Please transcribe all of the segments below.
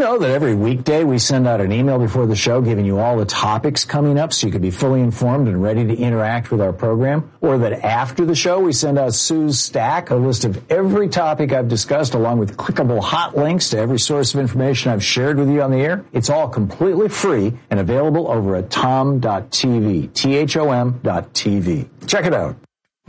know that every weekday we send out an email before the show giving you all the topics coming up so you can be fully informed and ready to interact with our program? Or that after the show we send out Sue's Stack, a list of every topic I've discussed along with clickable hot links to every source of information I've shared with you on the air? It's all completely free and available over at tom.tv, THOM.tv. Check it out.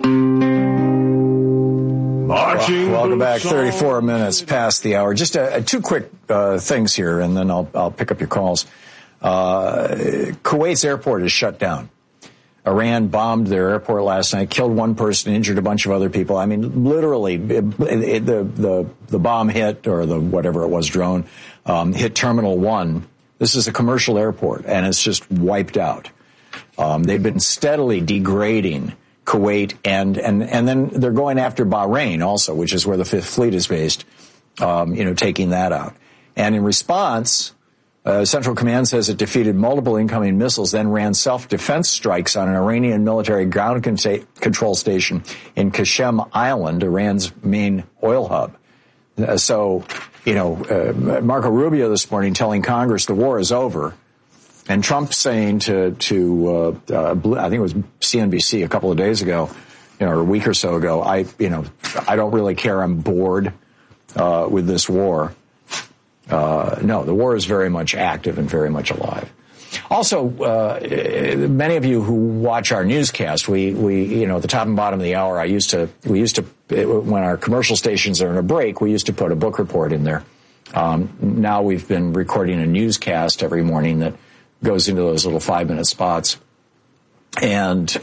Welcome back. 34 minutes past the hour. Just two quick things here, and then I'll pick up your calls. Kuwait's airport is shut down. Iran bombed their airport last night, killed one person, injured a bunch of other people. I mean, literally, the bomb hit, or the whatever it was, drone, hit Terminal 1. This is a commercial airport, and it's just wiped out. They've been steadily degrading Kuwait, and then they're going after Bahrain also, which is where the Fifth Fleet is based, taking that out. And in response, Central Command says it defeated multiple incoming missiles, then ran self-defense strikes on an Iranian military ground control station in Qashem Island, Iran's main oil hub. Marco Rubio this morning telling Congress the war is over. And Trump saying to I think it was CNBC a couple of days ago, or a week or so ago, I don't really care. I'm bored with this war. No, the war is very much active and very much alive. Also, many of you who watch our newscast, we at the top and bottom of the hour, we used to when our commercial stations are in a break, we used to put a book report in there. Now we've been recording a newscast every morning that goes into those little 5-minute spots. And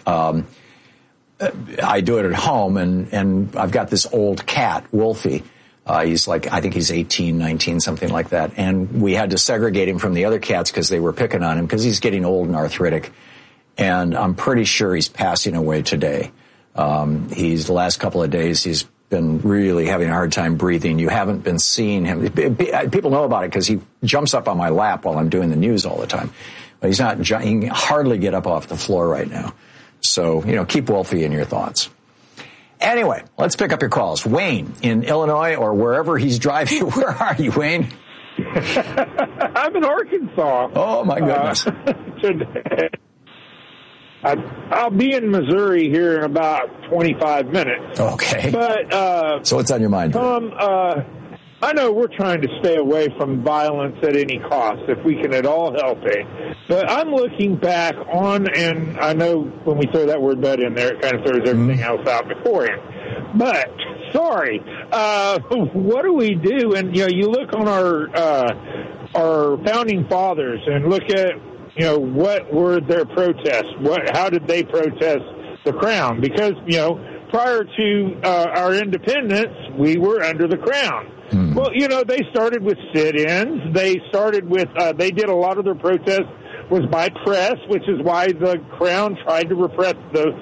I do it at home, and I've got this old cat, Wolfie. He's I think he's 18, 19, something like that. And we had to segregate him from the other cats because they were picking on him because he's getting old and arthritic. And I'm pretty sure he's passing away today. The last couple of days, he's been really having a hard time breathing. You haven't been seeing him. People know about it because he jumps up on my lap while I'm doing the news all the time. But he can hardly get up off the floor right now. So, keep Wolfie in your thoughts. Anyway, let's pick up your calls. Wayne in Illinois or wherever he's driving. Where are you, Wayne? I'm in Arkansas. Oh, my goodness. I'll be in Missouri here in about 25 minutes. Okay. But so what's on your mind? Tom, I know we're trying to stay away from violence at any cost, if we can at all help it. But I'm looking back on, and I know when we throw that word "but" in there, it kind of throws everything else out beforehand. But sorry, what do we do? And you look on our founding fathers and look at what were their protests? How did they protest the crown? Because prior to our independence, we were under the crown. Well, they started with sit-ins. They started with, they did a lot of their protests was by press, which is why the crown tried to repress the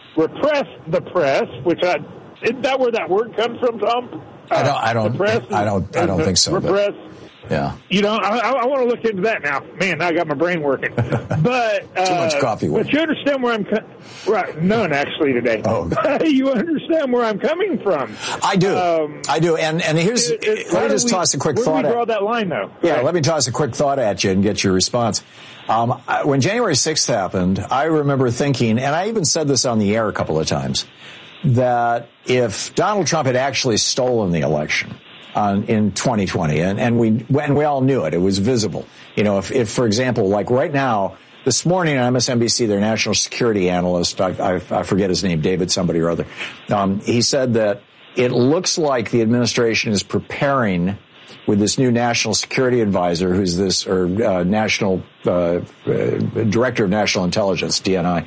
press, which isn't that where that word comes from, Tom? I don't think so. Repress. Yeah. I want to look into that now. Man, I got my brain working. But too much coffee. But you understand where I'm right? None actually today. Oh. You understand where I'm coming from? I do. And here's let me just toss a quick thought. Where do we draw that line, though? Yeah. Right. Let me toss a quick thought at you and get your response. When January 6th happened, I remember thinking, and I even said this on the air a couple of times, that if Donald Trump had actually stolen the election in 2020, and we all knew it. It was visible. If for example, like right now, this morning on MSNBC, their national security analyst, I forget his name, David somebody or other, he said that it looks like the administration is preparing with this new national security advisor, who's national director of national intelligence, DNI,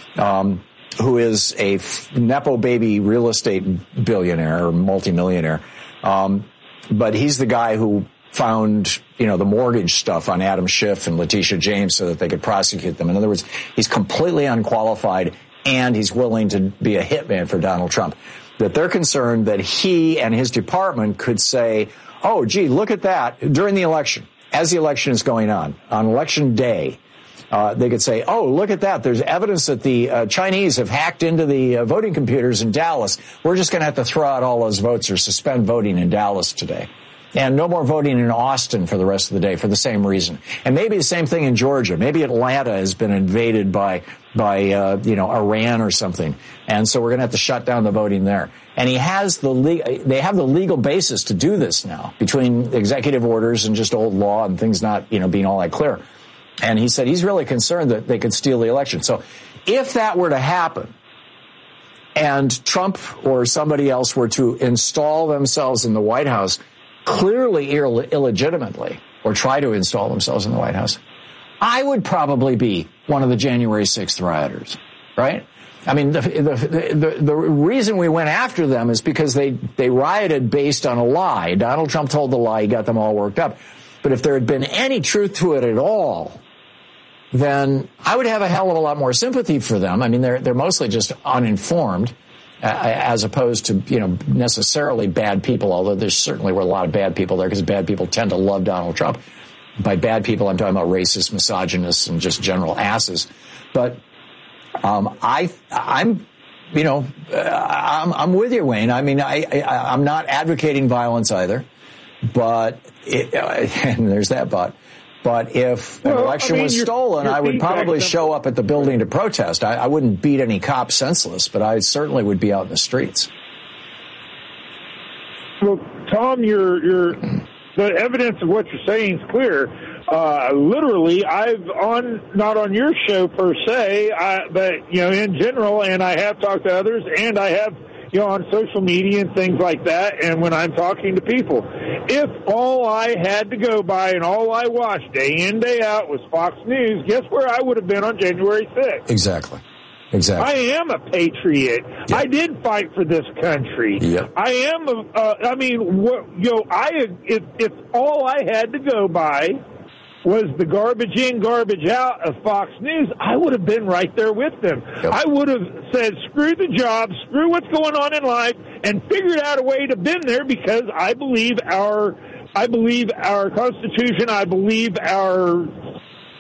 who is a Nepo baby real estate billionaire or multimillionaire. But he's the guy who found, the mortgage stuff on Adam Schiff and Letitia James so that they could prosecute them. In other words, he's completely unqualified and he's willing to be a hitman for Donald Trump. That they're concerned that he and his department could say, oh, gee, look at that during the election, as the election is going on election day. They could say, oh, look at that. There's evidence that the Chinese have hacked into the voting computers in Dallas. We're just going to have to throw out all those votes or suspend voting in Dallas today. And no more voting in Austin for the rest of the day for the same reason. And maybe the same thing in Georgia. Maybe Atlanta has been invaded by Iran or something. And so we're going to have to shut down the voting there. And they have the legal basis to do this now between executive orders and just old law and things not, being all that clear. And he said he's really concerned that they could steal the election. So if that were to happen, and Trump or somebody else were to install themselves in the White House clearly illegitimately, or try to install themselves in the White House, I would probably be one of the January 6th rioters, right? I mean, the reason we went after them is because they rioted based on a lie. Donald Trump told the lie, he got them all worked up. But if there had been any truth to it at all, then I would have a hell of a lot more sympathy for them. I mean, they're mostly just uninformed, as opposed to, necessarily bad people, although there certainly were a lot of bad people there because bad people tend to love Donald Trump. By bad people, I'm talking about racist, misogynists, and just general asses. But I'm with you, Wayne. I mean, I'm not advocating violence either, but and there's that but. But if an election was stolen, I would probably show up at the building to protest. I wouldn't beat any cop senseless, but I certainly would be out in the streets. Well, Tom, the evidence of what you're saying is clear. Literally, not on your show per se, but in general, and I have talked to others, and I have on social media and things like that, and when I'm talking to people. If all I had to go by and all I watched day in, day out was Fox News, guess where I would have been on January 6th? Exactly. I am a patriot. Yep. I did fight for this country. Yep. I am if all I had to go by was the garbage in, garbage out of Fox News, I would have been right there with them. Yep. I would have said, screw the job, screw what's going on in life, and figured out a way to been there because I believe our Constitution, I believe our